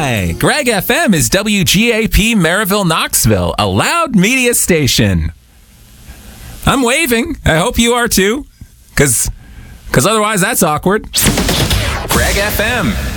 Hi, Greg FM is WGAP Maryville, Knoxville, a loud media station. I'm waving. I hope you are too, because otherwise that's awkward. Greg FM.